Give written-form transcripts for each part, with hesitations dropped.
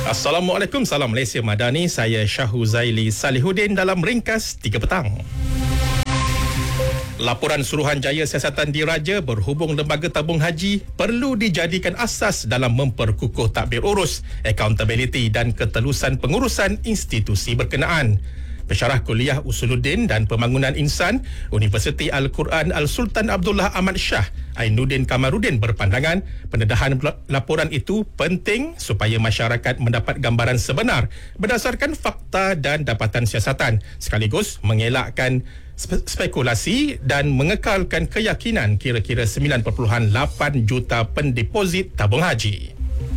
Assalamualaikum, salam Malaysia Madani. Saya Syahuzaili Salihuddin dalam Ringkas 3 Petang. Laporan Suruhanjaya Siasatan Diraja berhubung Lembaga Tabung Haji perlu dijadikan asas dalam memperkukuh tadbir urus, accountability dan ketelusan pengurusan institusi berkenaan. Pensyarah Kuliah Usuluddin dan Pembangunan Insan Universiti Al-Quran Al-Sultan Abdullah Ahmad Shah Ainuddin Kamarudin berpandangan pendedahan laporan itu penting supaya masyarakat mendapat gambaran sebenar berdasarkan fakta dan dapatan siasatan, sekaligus mengelakkan spekulasi dan mengekalkan keyakinan kira-kira 9.8 juta pendeposit tabung haji.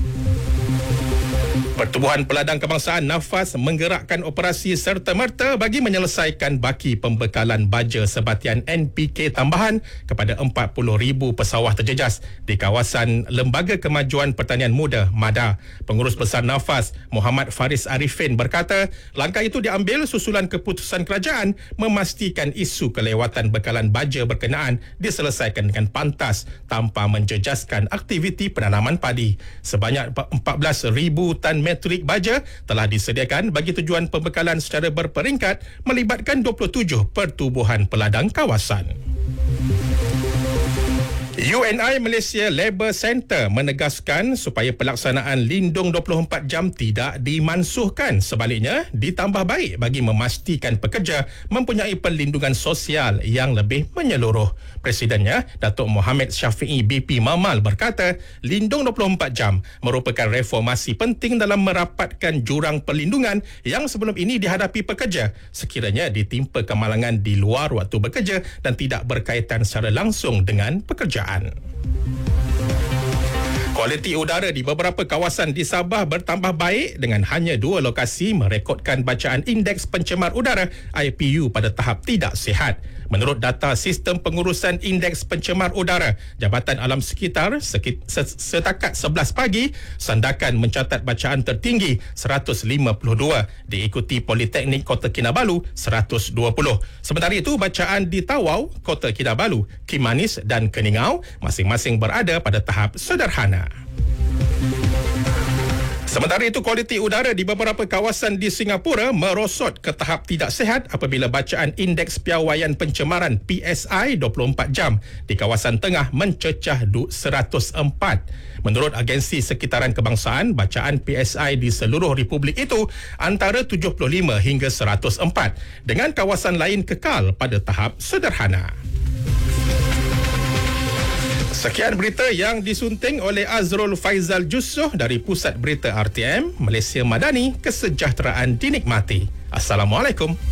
Pertubuhan Peladang Kebangsaan Nafas menggerakkan operasi serta-merta bagi menyelesaikan baki pembekalan baja sebatian NPK tambahan kepada 40,000 pesawah terjejas di kawasan Lembaga Kemajuan Pertanian Muda MADA. Pengurus Besar Nafas Muhammad Faris Arifin berkata, langkah itu diambil susulan keputusan kerajaan memastikan isu kelewatan bekalan baja berkenaan diselesaikan dengan pantas tanpa menjejaskan aktiviti penanaman padi. Sebanyak 14,000 tan metrik baja telah disediakan bagi tujuan pembekalan secara berperingkat melibatkan 27 pertubuhan peladang kawasan. UNI Malaysia Labour Centre menegaskan supaya pelaksanaan lindung 24 jam tidak dimansuhkan, sebaliknya ditambah baik bagi memastikan pekerja mempunyai perlindungan sosial yang lebih menyeluruh. Presidennya, Datuk Mohamed Syafiee BP Mamal berkata, lindung 24 jam merupakan reformasi penting dalam merapatkan jurang perlindungan yang sebelum ini dihadapi pekerja sekiranya ditimpa kemalangan di luar waktu bekerja dan tidak berkaitan secara langsung dengan pekerjaan. Kualiti udara di beberapa kawasan di Sabah bertambah baik dengan hanya 2 lokasi merekodkan bacaan indeks pencemar udara IPU pada tahap tidak sihat. Menurut data Sistem Pengurusan Indeks Pencemar Udara Jabatan Alam Sekitar, setakat 11 pagi, Sandakan mencatat bacaan tertinggi 152, diikuti Politeknik Kota Kinabalu 120. Sementara itu, bacaan di Tawau, Kota Kinabalu, Kimanis dan Keningau masing-masing berada pada tahap sederhana. Sementara itu, kualiti udara di beberapa kawasan di Singapura merosot ke tahap tidak sihat apabila bacaan indeks piawaian pencemaran PSI 24 jam di kawasan tengah mencecah 104. Menurut Agensi Sekitaran Kebangsaan, bacaan PSI di seluruh republik itu antara 75 hingga 104, dengan kawasan lain kekal pada tahap sederhana. Sekian berita yang disunting oleh Azrul Faizal Jussoh dari Pusat Berita RTM, Malaysia Madani, kesejahteraan dinikmati. Assalamualaikum.